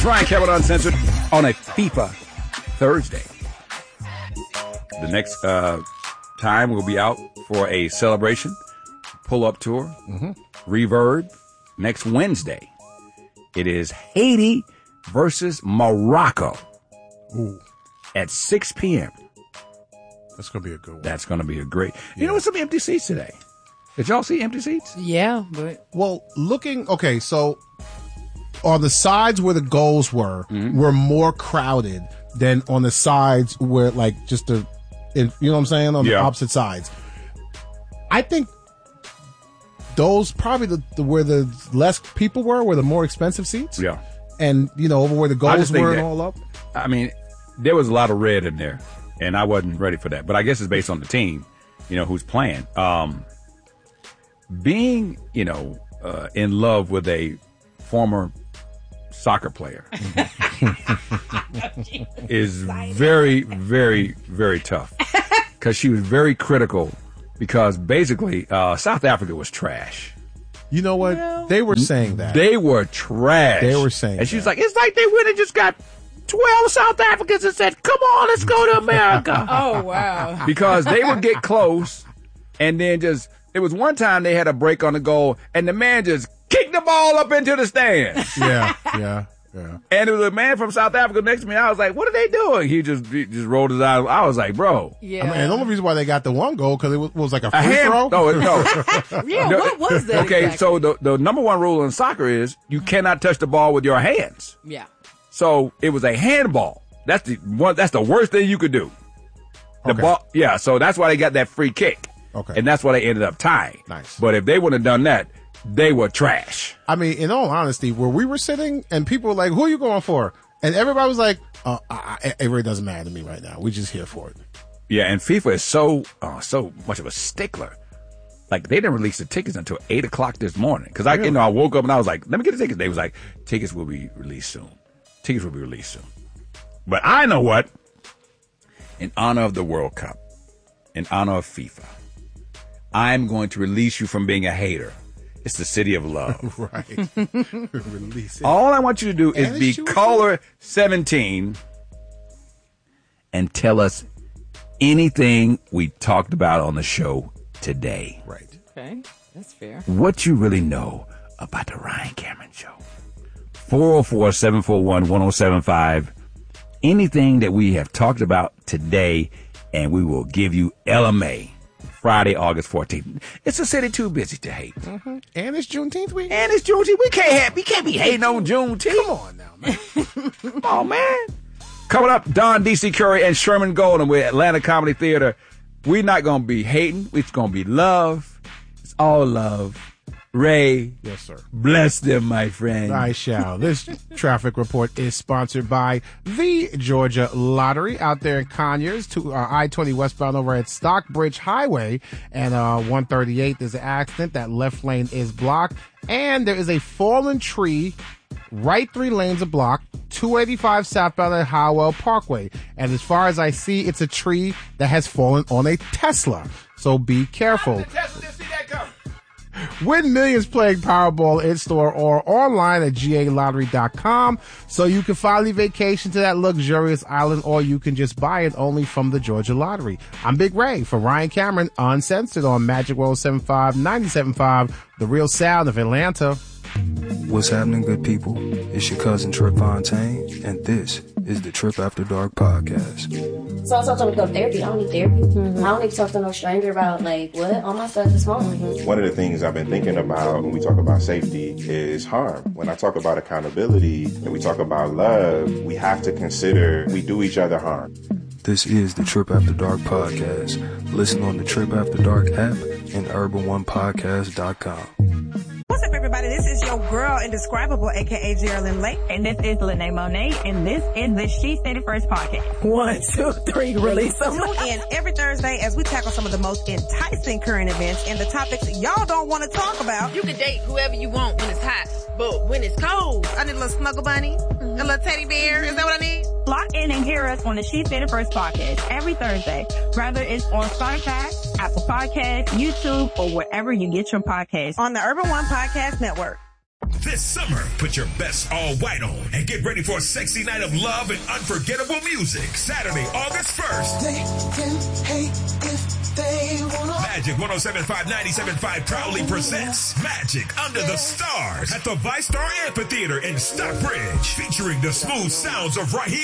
Ryan Cameron Uncensored on a FIFA Thursday. The next time we'll be out for a celebration, pull-up tour, Reverb, next Wednesday. It is Haiti versus Morocco at 6 p.m. That's going to be a good one. That's going to be a great... You know, some empty seats today. Did y'all see empty seats? Yeah, but... Well, okay, so on the sides where the goals were more crowded than on the sides where, like, just you know what I'm saying, on the opposite sides. I think those probably where the less people were the more expensive seats. Yeah. And, you know, over where the goals were and all up. I mean, there was a lot of red in there, and I wasn't ready for that. But I guess it's based on the team, you know, who's playing. Being, you know, in love with a former soccer player is very, very, very tough. Because she was very critical because basically South Africa was trash. You know what? They were saying that. They were trash. They were saying And she's like, it's like they went and just got 12 South Africans and said, come on, let's go to America. Oh, wow. Because they would get close and then just, it was one time they had a break on the goal and the man just kicked the ball up into the stands. Yeah. And there was a man from South Africa next to me. I was like, what are they doing? He just rolled his eyes. I was like, bro. Yeah. I mean, and the only reason why they got the one goal because it was like a free throw? No. Yeah, what was that Okay, exactly? so the number one rule in soccer is you cannot touch the ball with your hands. Yeah. So it was a handball. That's the worst thing you could do. The ball, yeah. So that's why they got that free kick. Okay. And that's why they ended up tying. Nice. But if they wouldn't have done that, they were trash. I mean, in all honesty, where we were sitting and people were like, who are you going for? And everybody was like, it really doesn't matter to me right now. We're just here for it. Yeah, and FIFA is so much of a stickler. Like, they didn't release the tickets until 8 o'clock this morning. Because I woke up and I was like, let me get the tickets. They was like, tickets will be released soon. Tickets will be released soon. But I know what? In honor of the World Cup, in honor of FIFA, I'm going to release you from being a hater. It's the city of love. Right. Release it. All I want you to do is be caller 17 and tell us anything we talked about on the show today. Right. Okay, that's fair. What you really know about the Ryan Cameron Show. 404-741-1075. Anything that we have talked about today, and we will give you LMA. Friday, August 14th. It's a city too busy to hate. Mm-hmm. And it's Juneteenth week. And it's Juneteenth. We can't be hating on Juneteenth. Come on now, man. Come on, man. Coming up, Don D.C. Curry and Sherman Golden with Atlanta Comedy Theater. We're not going to be hating. It's going to be love. It's all love. Ray. Yes, sir. Bless them, my friend. I shall. This traffic report is sponsored by the Georgia Lottery out there in Conyers to I-20 westbound over at Stockbridge Highway and 138. There's an accident. That left lane is blocked. And there is a fallen tree right 3 lanes of block, 285 southbound at Howell Parkway. And as far as I see, it's a tree that has fallen on a Tesla. So be careful. Win millions playing Powerball in-store or online at GALottery.com so you can finally vacation to that luxurious island, or you can just buy it only from the Georgia Lottery. I'm Big Ray for Ryan Cameron, Uncensored on Magic 107.5, 97.5, The Real Sound of Atlanta. What's happening, good people? It's your cousin Trip Fontaine, and this is the Trip After Dark podcast. So I told them to go to therapy. I don't need therapy. I don't need to talk to no stranger about, like, what? All my stuff is home. One of the things I've been thinking about when we talk about safety is harm. When I talk about accountability and we talk about love, we have to consider we do each other harm. This is the Trip After Dark podcast. Listen on the Trip After Dark app and urban1podcast.com. What's up, everybody? This is your girl, Indescribable, a.k.a. Geraldine Lake. And this is Lene Monet, and this is the She Said It First podcast. 1, 2, 3, release them. Tune in every Thursday as we tackle some of the most enticing current events and the topics y'all don't want to talk about. You can date whoever you want when it's hot, but when it's cold, I need a little snuggle bunny, a little teddy bear. Is that what I need? Lock in and hear us on the She Said It First podcast every Thursday. Whether it's on Spotify, Apple Podcasts, YouTube, or wherever you get your podcasts. On the Urban One Podcast Network. This summer, put your best all white on and get ready for a sexy night of love and unforgettable music. Saturday, August 1st. They can hate if they wanna. Magic 107.5 97.5 proudly presents Magic Under the Stars at the ViStar Amphitheater in Stockbridge, featuring the smooth sounds of Raheem